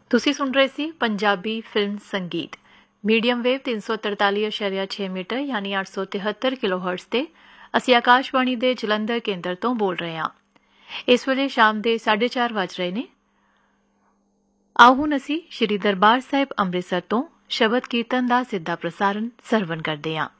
ਤੁਸੀਂ ਸੁਣ ਰਹੇ ਸੀ ਪੰਜਾਬੀ ਫਿਲਮ ਸੰਗੀਤ ਮੀਡੀਅਮ ਵੇਵ 343.6 ਮੀਟਰ ਯਾਨੀ 873 ਕਿਲੋਹਰਟਜ਼ ਤੇ ਅਸੀਂ ਆਕਾਸ਼ਵਾਣੀ ਦੇ ਜਲੰਧਰ ਕੇਂਦਰ ਤੋਂ ਬੋਲ ਰਹੇ ਹਾਂ। ਇਸ ਵੇਲੇ ਸ਼ਾਮ ਦੇ 4:30 ਵੱਜ ਰਹੇ ਨੇ। ਆਓ ਹੁਣ ਅਸੀਂ ਸ਼੍ਰੀ ਦਰਬਾਰ ਸਾਹਿਬ ਅੰਮ੍ਰਿਤਸਰ ਤੋਂ ਸ਼ਬਦ ਕੀਰਤਨ ਦਾ ਸਿੱਧਾ ਪ੍ਰਸਾਰਣ ਸਰਵਣ ਕਰਦੇ ਹਾਂ।